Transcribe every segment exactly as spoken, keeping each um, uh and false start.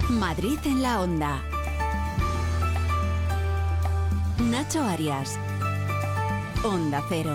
Madrid en la onda. Nacho Arias. Onda Cero.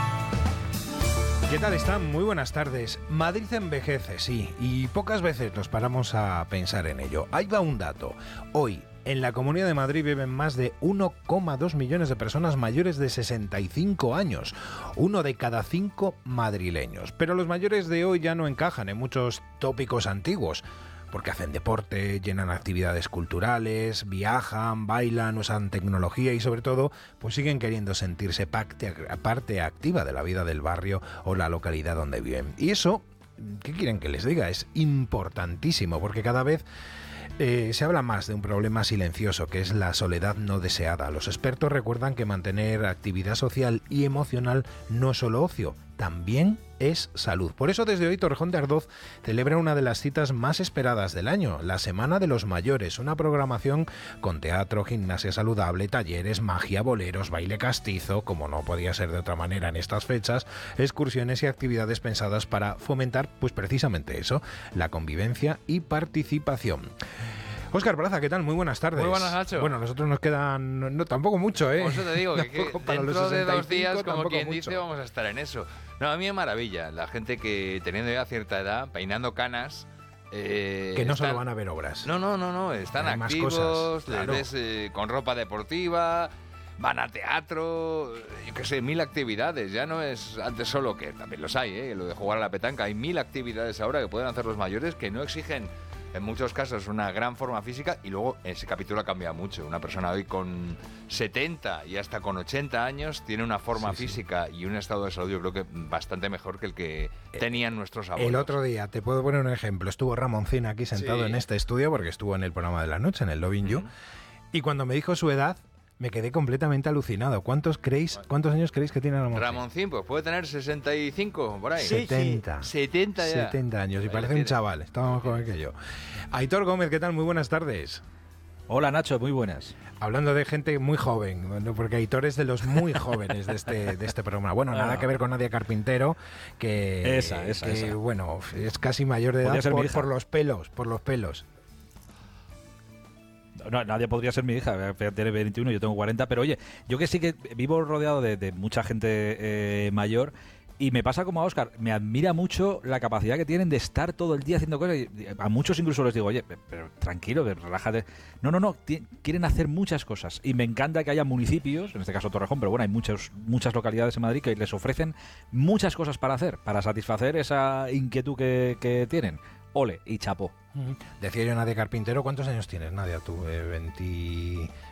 ¿Qué tal están? Muy buenas tardes. Madrid envejece, sí, y pocas veces nos paramos a pensar en ello. Ahí va un dato. Hoy, en la Comunidad de Madrid viven más de uno coma dos millones de personas mayores de sesenta y cinco años, uno de cada cinco madrileños. Pero los mayores de hoy ya no encajan en muchos tópicos antiguos, porque hacen deporte, llenan actividades culturales, viajan, bailan, usan tecnología y sobre todo, pues siguen queriendo sentirse parte, parte activa de la vida del barrio o la localidad donde viven. Y eso, ¿qué quieren que les diga? Es importantísimo, porque cada vez Eh, se habla más de un problema silencioso, que es la soledad no deseada. Los expertos recuerdan que mantener actividad social y emocional no es solo ocio, también es salud. Por eso desde hoy Torrejón de Ardoz celebra una de las citas más esperadas del año, la Semana de los Mayores, una programación con teatro, gimnasia saludable, talleres, magia, boleros, baile castizo, como no podía ser de otra manera en estas fechas, excursiones y actividades pensadas para fomentar, pues precisamente eso, la convivencia y participación. Óscar Plaza, ¿qué tal? Muy buenas tardes. Muy buenas, Nacho. Bueno, nosotros nos quedan no, no, tampoco mucho, ¿eh? Por eso te digo que, que dentro de dos días, como quien mucho. dice, vamos a estar en eso. No, a mí es maravilla. La gente que teniendo ya cierta edad, peinando canas, eh, que no están... solo van a ver obras. No, no, no, no. Están hay activos, más cosas, les claro. ves eh, con ropa deportiva, van a teatro, yo qué sé, mil actividades. Ya no es antes solo, que también los hay, ¿eh? Lo de jugar a la petanca. Hay mil actividades ahora que pueden hacer los mayores que no exigen, en muchos casos, una gran forma física, y luego ese capítulo ha cambiado mucho. Una persona hoy con setenta y hasta con ochenta años tiene una forma sí, física sí. y un estado de salud, yo creo que bastante mejor que el que tenían nuestros abuelos. El otro día, te puedo poner un ejemplo, estuvo Ramoncín aquí sentado sí. en este estudio, porque estuvo en el programa de la noche, en el Loving You, mm. y cuando me dijo su edad, me quedé completamente alucinado. ¿Cuántos creéis, cuántos años creéis que tiene Ramoncín? Ramoncín, pues puede tener sesenta y cinco, por ahí. setenta. setenta ya. setenta años, y ahí parece un chaval, está más joven que yo. Aitor Gómez, ¿qué tal? Muy buenas tardes. Hola, Nacho, muy buenas. Hablando de gente muy joven, porque Aitor es de los muy jóvenes de este, de este programa. Bueno, nada que ver con Nadia Carpintero, que, esa, esa, que esa. bueno, es casi mayor de edad por, por los pelos, por los pelos. No, nadie podría ser mi hija, tiene veintiuno, yo tengo cuarenta, pero oye, yo que sí que vivo rodeado de, de mucha gente eh, mayor, y me pasa como a Óscar, me admira mucho la capacidad que tienen de estar todo el día haciendo cosas, y a muchos incluso les digo, oye, pero tranquilo, relájate. No, no, no, t- quieren hacer muchas cosas, y me encanta que haya municipios, en este caso Torrejón, pero bueno, hay muchos, muchas localidades en Madrid que les ofrecen muchas cosas para hacer, para satisfacer esa inquietud que, que tienen. Ole, y chapó. Decía yo, Nadia Carpintero, ¿cuántos años tienes, Nadia? Tú, eh, veinte,